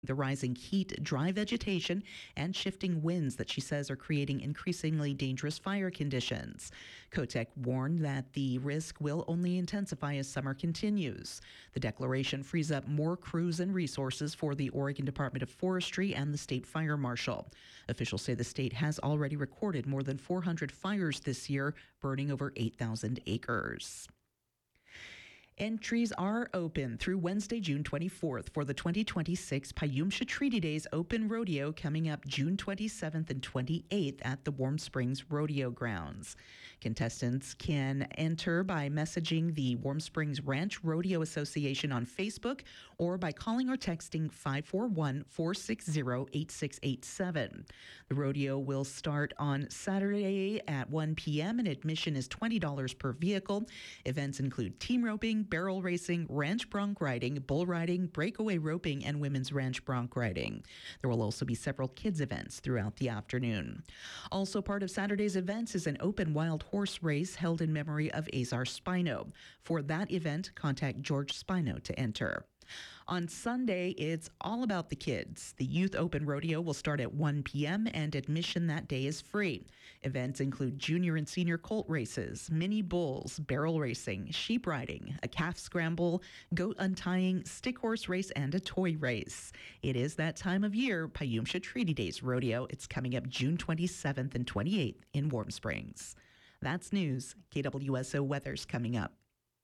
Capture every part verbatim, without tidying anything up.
The rising heat, dry vegetation, and shifting winds that she says are creating increasingly dangerous fire conditions. COTEC warned that the risk will only intensify as summer continues. The declaration frees up more crews and resources for the Oregon Department of Forestry and the State Fire Marshal. Officials say the state has already recorded more than four hundred fires this year, burning over eight thousand acres. Entries are open through Wednesday, June twenty-fourth for the twenty twenty-six Payumsha Treaty Days Open Rodeo coming up June twenty-seventh and twenty-eighth at the Warm Springs Rodeo Grounds. Contestants can enter by messaging the Warm Springs Ranch Rodeo Association on Facebook or by calling or texting five four one, four six zero, eight six eight seven. The rodeo will start on Saturday at one p.m. and admission is twenty dollars per vehicle. Events include team roping, barrel racing, ranch bronc riding, bull riding, breakaway roping, and women's ranch bronc riding. There will also be several kids events throughout the afternoon. Also part of Saturday's events is an open wild horse race held in memory of Azar Spino. For that event, contact George Spino to enter. On Sunday, it's all about the kids. The Youth Open Rodeo will start at one p.m. and admission that day is free. Events include junior and senior colt races, mini bulls, barrel racing, sheep riding, a calf scramble, goat untying, stick horse race, and a toy race. It is that time of year, Payumsha Treaty Days Rodeo. It's coming up June twenty-seventh and twenty-eighth in Warm Springs. That's news. K W S O weather's coming up.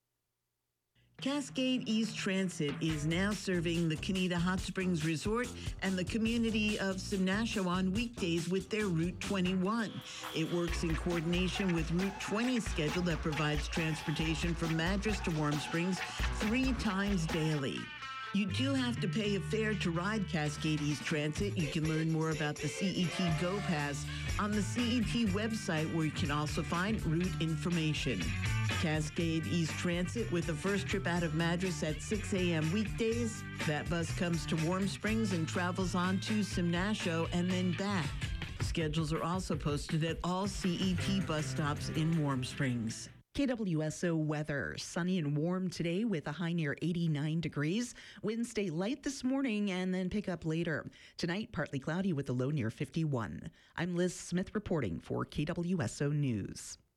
Cascade East Transit is now serving the Canida Hot Springs Resort and the community of Simnasho on weekdays with their Route twenty-one. It works in coordination with Route twenty schedule that provides transportation from Madras to Warm Springs three times daily. You do have to pay a fare to ride Cascade East Transit. You can learn more about the C E T Go Pass on the C E T website, where you can also find route information. Cascade East Transit with the first trip out of Madras at six a.m. weekdays. That bus comes to Warm Springs and travels on to Simnasho and then back. Schedules are also posted at all C E T bus stops in Warm Springs. K W S O weather. Sunny and warm today with a high near eighty-nine degrees. Winds stay light this morning and then pick up later. Tonight, partly cloudy with a low near fifty-one. I'm Liz Smith reporting for K W S O News.